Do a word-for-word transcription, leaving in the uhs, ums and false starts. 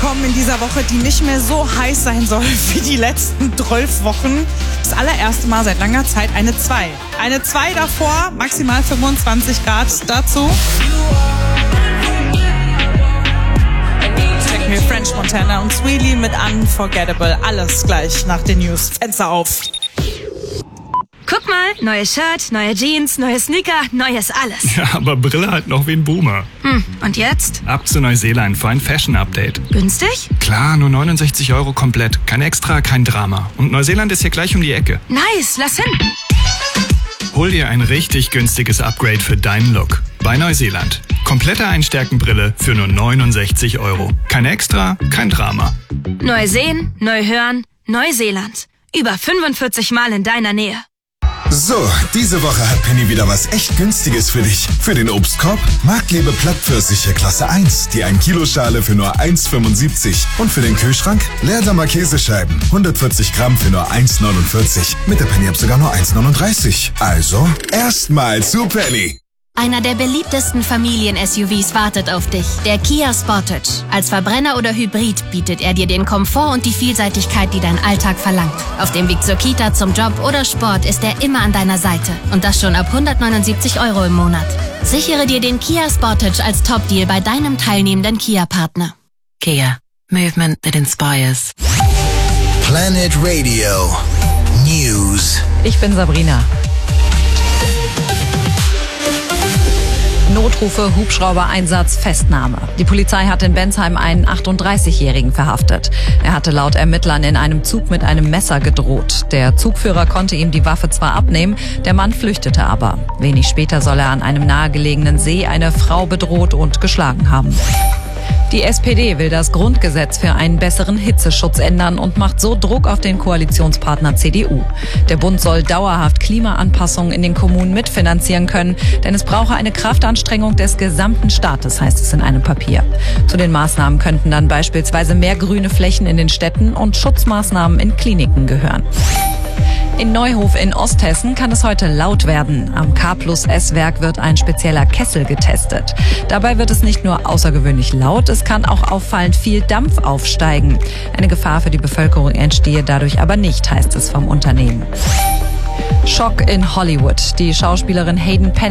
kommen in dieser Woche, die nicht mehr so heiß sein soll wie die letzten zwölf Wochen. Das allererste Mal seit langer Zeit eine zwei. Eine zwei davor, maximal fünfundzwanzig Grad dazu. Checken wir French Montana und Sweelie mit Unforgettable. Alles gleich nach den News. Fenster auf. Guck mal, neues Shirt, neue Jeans, neue Sneaker, neues alles. Ja, aber Brille halt noch wie ein Boomer. Hm, und jetzt? Ab zu Neuseeland für ein Fashion-Update. Günstig? Klar, nur neunundsechzig Euro komplett. Kein Extra, kein Drama. Und Neuseeland ist hier gleich um die Ecke. Nice, lass hin. Hol dir ein richtig günstiges Upgrade für deinen Look. Bei Neuseeland. Komplette Einstärkenbrille für nur neunundsechzig Euro. Kein Extra, kein Drama. Neu sehen, neu hören, Neuseeland. Über fünfundvierzig Mal in deiner Nähe. So, diese Woche hat Penny wieder was echt Günstiges für dich. Für den Obstkorb Marktlebe Plattpfirsiche Klasse eins, die ein Kilo Schale für nur eins Komma fünfundsiebzig. Und für den Kühlschrank Leerdammer Käsescheiben, hundertvierzig Gramm für nur eins Komma neunundvierzig. Mit der Penny-App sogar nur eins Komma neununddreißig. Also, erstmal zu Penny. Einer der beliebtesten Familien-S U Vs wartet auf dich, der Kia Sportage. Als Verbrenner oder Hybrid bietet er dir den Komfort und die Vielseitigkeit, die dein Alltag verlangt. Auf dem Weg zur Kita, zum Job oder Sport ist er immer an deiner Seite. Und das schon ab hundertneunundsiebzig Euro im Monat. Sichere dir den Kia Sportage als Top-Deal bei deinem teilnehmenden Kia-Partner. Kia. Movement that inspires. Planet Radio. News. Ich bin Sabrina. Notrufe, Hubschrauber-Einsatz, Festnahme. Die Polizei hat in Bensheim einen achtunddreißigjährigen verhaftet. Er hatte laut Ermittlern in einem Zug mit einem Messer gedroht. Der Zugführer konnte ihm die Waffe zwar abnehmen, der Mann flüchtete aber. Wenig später soll er an einem nahegelegenen See eine Frau bedroht und geschlagen haben. Die S P D will das Grundgesetz für einen besseren Hitzeschutz ändern und macht so Druck auf den Koalitionspartner C D U. Der Bund soll dauerhaft Klimaanpassungen in den Kommunen mitfinanzieren können, denn es brauche eine Kraftanstrengung des gesamten Staates, heißt es in einem Papier. Zu den Maßnahmen könnten dann beispielsweise mehr grüne Flächen in den Städten und Schutzmaßnahmen in Kliniken gehören. In Neuhof in Osthessen kann es heute laut werden. Am K plus S-Werk wird ein spezieller Kessel getestet. Dabei wird es nicht nur außergewöhnlich laut, es kann auch auffallend viel Dampf aufsteigen. Eine Gefahr für die Bevölkerung entstehe dadurch aber nicht, heißt es vom Unternehmen. Schock in Hollywood. Die Schauspielerin Hayden Panettiere